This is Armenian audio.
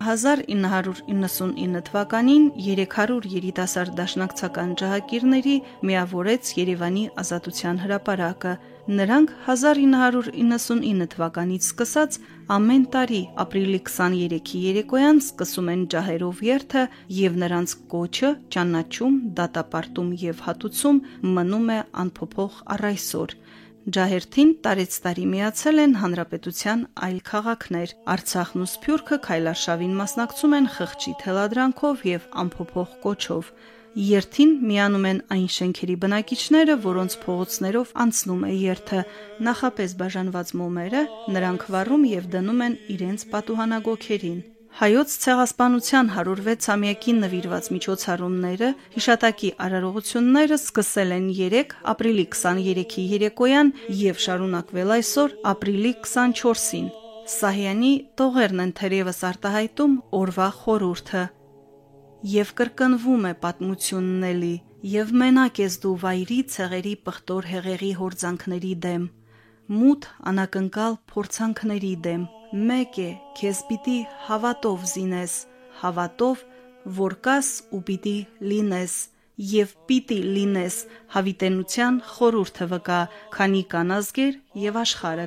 1999 թվականին 300 երիտասարդ դաշնակցական ջահակիրների միավորեց Երևանի Ազատության հրապարակը։ Նրանք 1999 թվականից սկսած ամեն տարի ապրիլի 23-ի երեկոյան սկսում են ջահերով երթը և նրանց կոչը, ճանաչում, դատապարտում և հատուցում մնում է անփոփոխ առ այսօր։ Ջահերթին տարեցտարի միացել են հանրապետության այլ քաղաքներ։ Արցախն ու Սփյուռքը քայլարշավին մասնակցում են խղճի թելադրանքով և անփոփոխ կոչով։ Երթին միանում են այն շենքերի բնակիչները, որոնց փողոցներով անցնում է երթը, նախապես բաժանված մոմերը նրանք վառում և դնում են իրենց պատուհանագոգերին։ Հայոց ցեղասպանության 106-ամյակին նվիրված միջոցառումները, հիշատակի արարողությունները սկսել են 3 ապրիլի 23-ի երեկոյան և շարունակվել այսօր ապրիլի 24-ին։ Սահյանի տողերն են թերևս արտահայտում օրվա խորհուրդը. «Եվ կրկնվում է պատմությունն էլի, և մենակ ես դու վայրի ցեղերի պղտոր հեղեղի հորձանքների դեմ, մութ անակնկալ փորձանքների դեմ, մեկ է, քեզ պիտի հավատով զինես, հավատով, որ կաս ու պիտի լինես, և պիտի լինես, հավիտենության խորհուրդը վկա, քանի կան ազգեր և աշխարհը